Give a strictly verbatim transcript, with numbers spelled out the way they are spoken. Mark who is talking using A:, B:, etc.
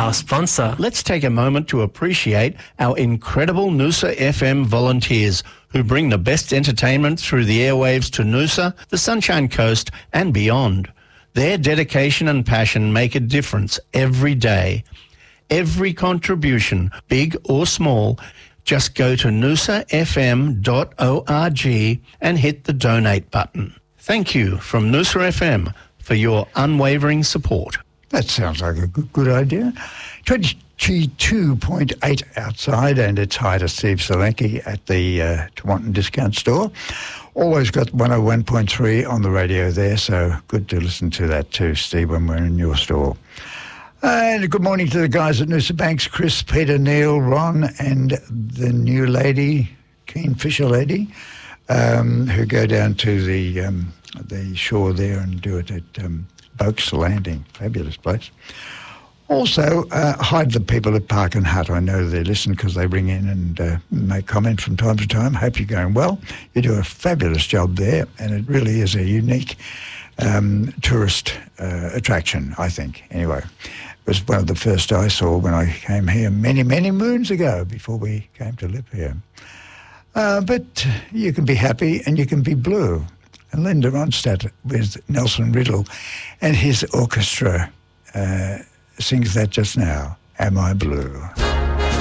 A: our sponsor.
B: Let's take a moment to appreciate our incredible Noosa F M volunteers who bring the best entertainment through the airwaves to Noosa, the Sunshine Coast and beyond. Their dedication and passion make a difference every day. Every contribution, big or small, just go to noosa f m dot org and hit the donate button. Thank you from Noosa F M for your unwavering support.
C: That sounds like a good, good idea. twenty-two point eight outside, and it's hi to Steve Solanke at the uh, Tewantin Discount Store. Always got one oh one point three on the radio there, so good to listen to that too, Steve, when we're in your store. And good morning to the guys at Noosa Banks, Chris, Peter, Neil, Ron, and the new lady, Keenfisher lady, um, who go down to the um, the shore there and do it at um, Boak's Landing. Fabulous place. Also, uh, hi to the people at Park and Hut. I know they listen because they ring in and uh, make comment from time to time. Hope you're going well. You do a fabulous job there, and it really is a unique um, tourist uh, attraction, I think. Anyway, it was one of the first I saw when I came here many, many moons ago, before we came to live here. Uh, but you can be happy and you can be blue. And Linda Ronstadt with Nelson Riddle and his orchestra uh, sings that just now, Am I Blue?